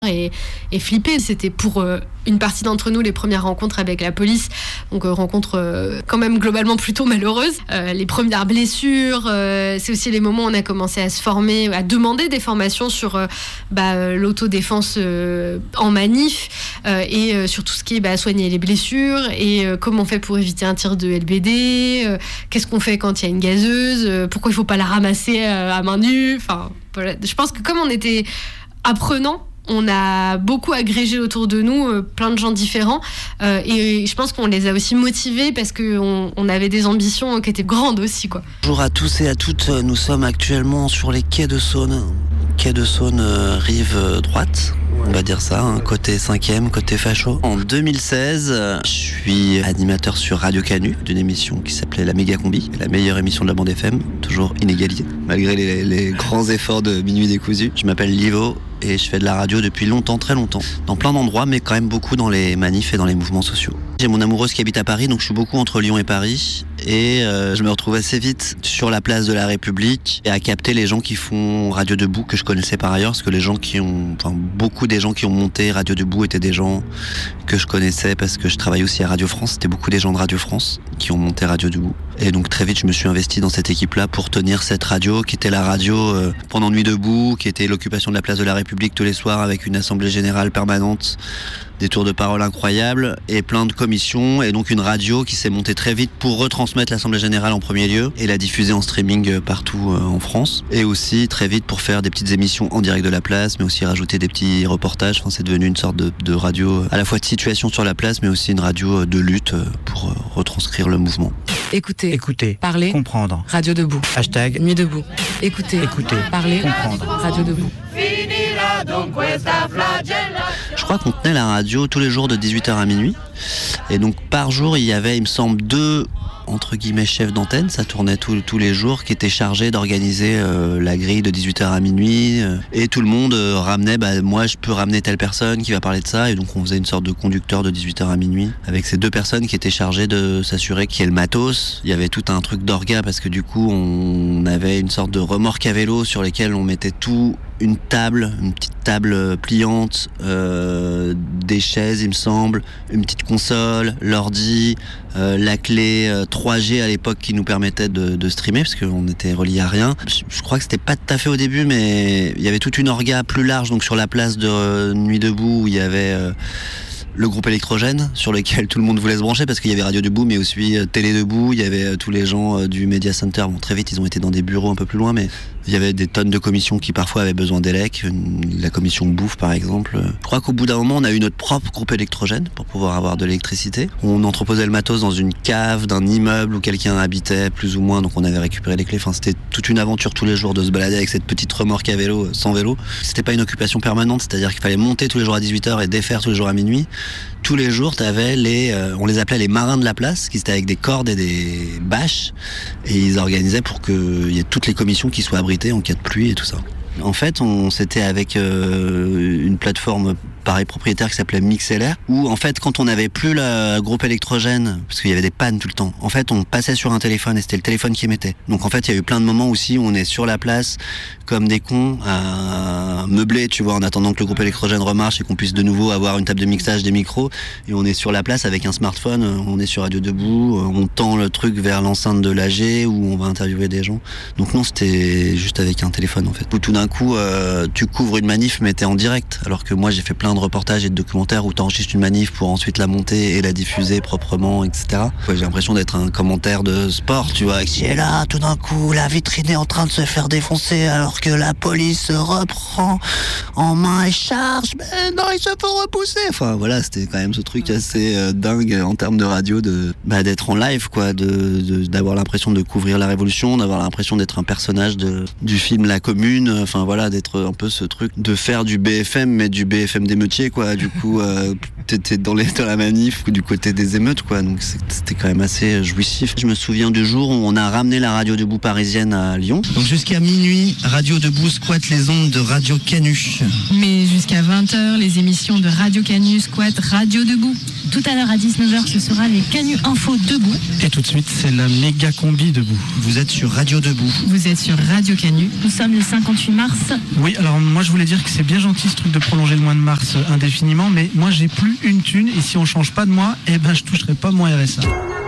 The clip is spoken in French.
et flipper. C'était pour une partie d'entre nous les premières rencontres avec la police, donc rencontres quand même globalement plutôt malheureuses. Les premières blessures, c'est aussi les moments où on a commencé à se former, à demander des formations sur l'autodéfense en manif et sur tout ce qui est soigner les blessures et comment on fait pour éviter un tir de LBD, qu'est-ce qu'on fait quand il y a une gazeuse, pourquoi il ne faut pas la ramasser à main nue. Enfin, voilà. Je pense que comme on était apprenants, on a beaucoup agrégé autour de nous plein de gens différents et je pense qu'on les a aussi motivés parce qu'on avait des ambitions qui étaient grandes aussi, quoi. Bonjour à tous et à toutes, nous sommes actuellement sur les quais de Saône. Quai de Saône, rive droite, on va dire ça, côté 5e, côté facho. En 2016, je suis animateur sur Radio Canu, d'une émission qui s'appelait La Méga Combi, la meilleure émission de la bande FM, toujours inégalisée, malgré les grands efforts de Minuit décousu. Je m'appelle Livo et je fais de la radio depuis longtemps, très longtemps, dans plein d'endroits, mais quand même beaucoup dans les manifs et dans les mouvements sociaux. J'ai mon amoureuse qui habite à Paris, donc je suis beaucoup entre Lyon et Paris, et je me retrouve assez vite sur la place de la République et à capter les gens qui font Radio Debout, que je connaissais par ailleurs, parce que beaucoup des gens qui ont monté Radio Debout étaient des gens que je connaissais parce que je travaille aussi à Radio France. C'était beaucoup des gens de Radio France qui ont monté Radio Debout. Et donc très vite, je me suis investi dans cette équipe-là pour tenir cette radio, qui était la radio pendant Nuit debout, qui était l'occupation de la place de la République tous les soirs avec une assemblée générale permanente, des tours de parole incroyables et plein de commissions, et donc une radio qui s'est montée très vite pour retransmettre l'assemblée générale en premier lieu et la diffuser en streaming partout en France, et aussi très vite pour faire des petites émissions en direct de la place, mais aussi rajouter des petits reportages. Enfin, c'est devenu une sorte de radio à la fois de situation sur la place, mais aussi une radio de lutte pour retranscrire le mouvement. Écoutez, parler, comprendre. Radio Debout. # Nuit debout. Écoutez, parler, comprendre. Radio Debout. Je crois qu'on tenait la radio tous les jours de 18h à minuit. Et donc par jour, il y avait, il me semble, 2 entre guillemets chefs d'antenne, ça tournait tous les jours, qui étaient chargés d'organiser la grille de 18h à minuit. Et tout le monde ramenait, moi je peux ramener telle personne qui va parler de ça. Et donc on faisait une sorte de conducteur de 18h à minuit avec ces 2 personnes qui étaient chargées de s'assurer qu'il y ait le matos. Il y avait tout un truc d'orga parce que du coup on avait une sorte de remorque à vélo sur lesquelles on mettait tout. Une petite table pliante, des chaises il me semble, une petite console, l'ordi, la clé 3G à l'époque qui nous permettait de streamer parce qu'on était relié à rien. Je crois que c'était pas tout à fait au début, mais il y avait toute une orga plus large, donc sur la place de Nuit debout où il y avait le groupe électrogène sur lequel tout le monde voulait se brancher parce qu'il y avait Radio Debout mais aussi Télé Debout, il y avait tous les gens du Media Center. Bon, très vite ils ont été dans des bureaux un peu plus loin, mais il y avait des tonnes de commissions qui parfois avaient besoin d'élec, la commission bouffe par exemple. Je crois qu'au bout d'un moment on a eu notre propre groupe électrogène pour pouvoir avoir de l'électricité. On entreposait le matos dans une cave d'un immeuble où quelqu'un habitait plus ou moins, donc on avait récupéré les clés. Enfin, c'était toute une aventure tous les jours de se balader avec cette petite remorque à vélo, sans vélo. C'était pas une occupation permanente, c'est-à-dire qu'il fallait monter tous les jours à 18h et défaire tous les jours à minuit. Tous les jours, t'avais on les appelait les marins de la place, qui étaient avec des cordes et des bâches, et ils organisaient pour qu'il y ait toutes les commissions qui soient abritées en cas de pluie et tout ça. En fait, c'était avec une plateforme pareil propriétaire qui s'appelait MixLR, où en fait quand on n'avait plus le groupe électrogène, parce qu'il y avait des pannes tout le temps, en fait on passait sur un téléphone et c'était le téléphone qui émettait. Donc en fait il y a eu plein de moments aussi où on est sur la place comme des cons à meubler, tu vois, en attendant que le groupe électrogène remarche et qu'on puisse de nouveau avoir une table de mixage, des micros, et on est sur la place avec un smartphone, on est sur Radio Debout, on tend le truc vers l'enceinte de l'AG où on va interviewer des gens. Donc non, c'était juste avec un téléphone en fait. Où tout d'un coup tu couvres une manif mais t'es en direct, alors que moi j'ai fait plein de reportages et de documentaires où t'enregistres une manif pour ensuite la monter et la diffuser proprement, etc. Ouais, j'ai l'impression d'être un commentaire de sport, tu vois, qui est là, tout d'un coup, la vitrine est en train de se faire défoncer alors que la police reprend en main et charge, mais non, ils se font repousser. Enfin voilà, c'était quand même ce truc assez dingue en termes de radio, d'être en live, quoi, d'avoir l'impression de couvrir la révolution, d'avoir l'impression d'être un personnage du film La Commune, enfin voilà, d'être un peu ce truc de faire du BFM, mais du BFM d'émeutier, quoi. Du coup, t'étais dans la manif ou du côté des émeutes, quoi. Donc c'était quand même assez jouissif. Je me souviens du jour où on a ramené la Radio Debout parisienne à Lyon. Donc jusqu'à minuit, Radio Debout squatte les ondes de Radio Canu. Mais jusqu'à 20h, les émissions de Radio Canu squattent Radio Debout. Tout à l'heure à 19h, ce sera les Canu Info debout. Et tout de suite, c'est la méga combi debout. Vous êtes sur Radio Debout. Vous êtes sur Radio Canu. Nous sommes le 58 mars. Oui, alors moi je voulais dire que c'est bien gentil ce truc de prolonger le mois de mars indéfiniment, mais moi j'ai plus une thune et si on change pas de moi, je toucherai pas mon RSA.